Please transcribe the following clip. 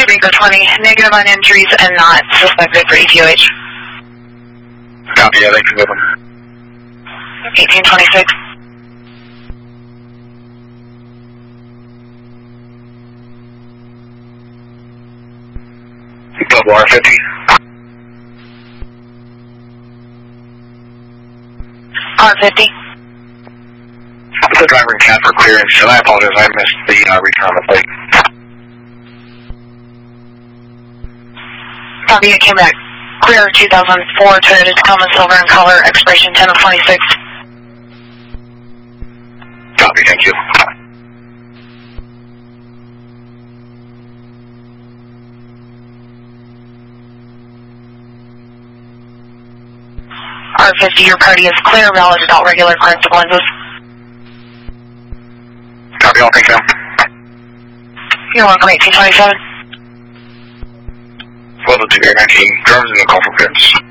Baker 20, negative on injuries and not suspected for EQH. Copy, yeah, thank you, Goodwin. 1826. Double R50. R50. The driver and cab for clearance, and I apologize, I missed the return on the plate. Copy, it came back. Clear 2004 Toyota Tacoma Silver in color, expiration 10 of 26. Copy, thank you. R50, your party is clear, valid adult regular corrective lenses. Copy, all, thank you. You're welcome, 1827. Level 2 Air 19, drivers in the call for clearance.